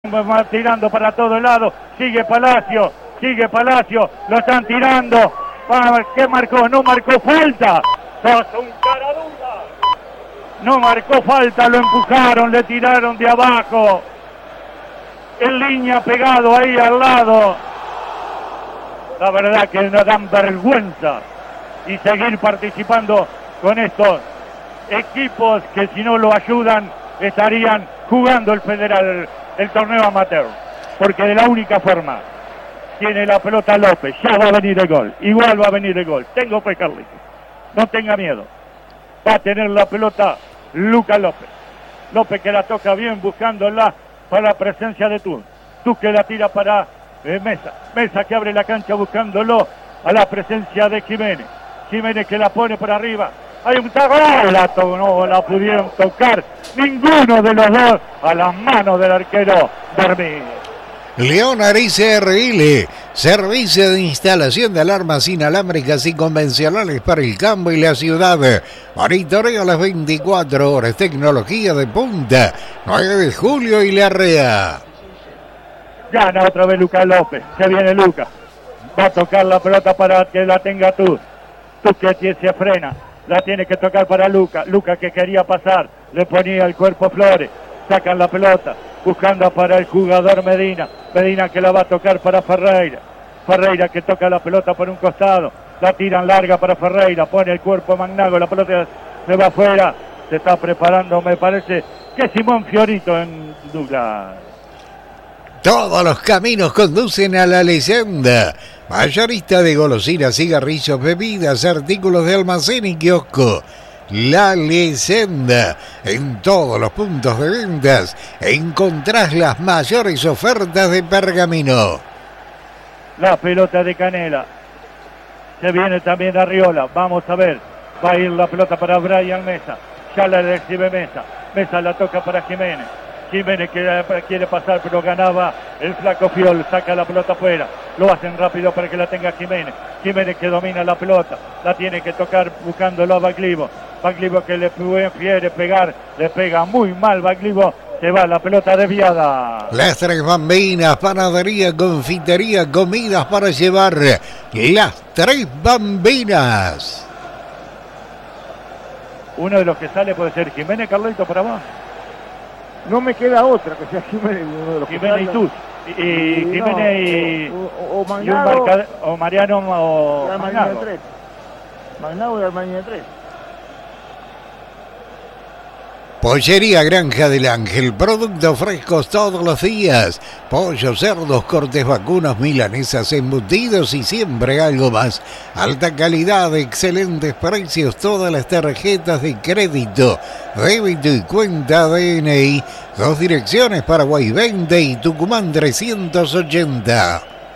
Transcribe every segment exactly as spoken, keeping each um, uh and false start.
Va tirando para todos lados, sigue Palacio, sigue Palacio, lo están tirando. ¿Qué marcó? No marcó falta. ¡Sos un cara dura! No marcó falta, lo empujaron, le tiraron de abajo. En línea pegado ahí al lado. La verdad que nos dan vergüenza y seguir participando con estos equipos que si no lo ayudan estarían jugando el federal, el torneo amateur, porque de la única forma tiene la pelota López, ya va a venir el gol, igual va a venir el gol, tengo fe Carlitos, no tenga miedo, va a tener la pelota Lucas López, López que la toca bien buscándola para la presencia de Tú, Tú que la tira para eh, Mesa, Mesa que abre la cancha buscándolo a la presencia de Jiménez, Jiménez que la pone por arriba. Hay un tablao, la to no la pudieron tocar ninguno de los dos a las manos del arquero Bermídez. Leonardo C R L, servicio de instalación de alarmas inalámbricas y convencionales para el campo y la ciudad. Monitoreo a las veinticuatro horas, tecnología de punta. nueve de julio y Larrea. Gana otra vez Lucas López, se viene Lucas. Va a tocar la pelota para que la tenga Tú. Tú que se frena. La tiene que tocar para Lucas, Lucas que quería pasar, le ponía el cuerpo Flores, sacan la pelota, buscando para el jugador Medina, Medina que la va a tocar para Ferreira, Ferreira que toca la pelota por un costado, la tiran larga para Ferreira, pone el cuerpo Magnago, la pelota se va afuera, se está preparando, me parece que Simón Fiorito en Douglas. Todos los caminos conducen a la leyenda. Mayorista de golosinas, cigarrillos, bebidas, artículos de almacén y kiosco. La Leyenda. En todos los puntos de ventas encontrás las mayores ofertas de Pergamino. La pelota de Canela. Se viene también Arriola. Vamos a ver. Va a ir la pelota para Brian Mesa. Ya la recibe Mesa. Mesa la toca para Jiménez. Jiménez que quiere pasar, pero ganaba el flaco Fiol, saca la pelota afuera, lo hacen rápido para que la tenga Jiménez, Jiménez que domina la pelota, la tiene que tocar buscándolo a Baglivo, Baglivo que le prefiere pegar, le pega muy mal Baglivo, se va la pelota desviada. Las Tres Bambinas, panadería, confitería, comidas para llevar, Las Tres Bambinas. Uno de los que sale puede ser Jiménez, Carlito, para vos. No me queda otra que sea Jiménez, uno de los Jiménez y tú. Y, y Jiménez y, o, o, o, Magnado, y un marcador, o Mariano o y Magnago. tres. Magnago y Armanía tres. Pollería Granja del Ángel, productos frescos todos los días, pollos, cerdos, cortes vacunos, milanesas, embutidos y siempre algo más. Alta calidad, excelentes precios, todas las tarjetas de crédito, débito y cuenta D N I, dos direcciones, Paraguay veinte y Tucumán trescientos ochenta.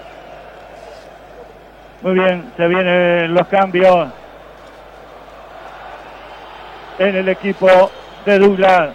Muy bien, se vienen los cambios en el equipo de Douglas.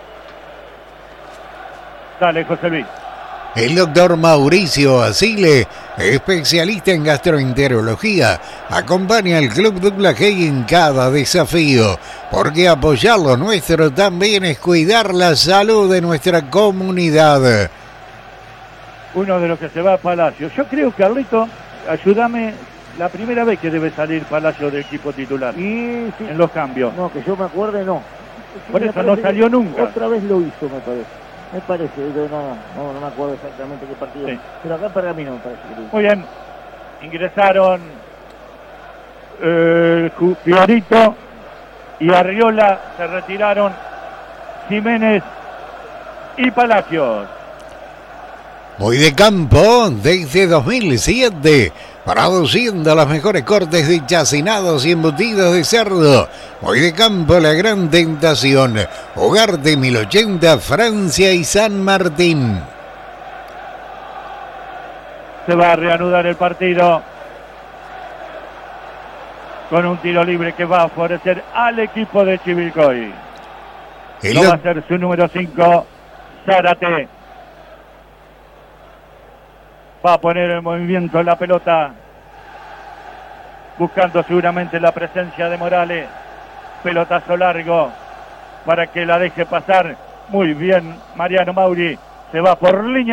Dale, José Luis. El doctor Mauricio Asile, especialista en gastroenterología, acompaña al Club Douglas Hay en cada desafío, porque apoyar lo nuestro también es cuidar la salud de nuestra comunidad. Uno de los que se va a Palacio. Yo creo, Carlito, ayúdame, la primera vez que debe salir Palacio del equipo titular. Y, sí. En los cambios. No, que yo me acuerde, no. Por eso no salió nunca. Otra vez lo hizo, me parece. Me parece, yo no, no, no me acuerdo exactamente qué partido. Sí. Pero acá en Pergamino me parece que lo hizo. Muy bien. Ingresaron eh, Fiorito y Arriola. Se retiraron Jiménez y Palacios. Muy de campo desde dos mil siete, produciendo los mejores cortes de chacinados y embutidos de cerdo. Muy de campo, La Gran Tentación, hogar de mil ochenta, Francia y San Martín. Se va a reanudar el partido con un tiro libre que va a favorecer al equipo de Chivilcoy. Lo va a hacer su número cinco, Zárate. Va a poner en movimiento la pelota, buscando seguramente la presencia de Morales. Pelotazo largo para que la deje pasar. Muy bien Mariano Mauri. Se va por línea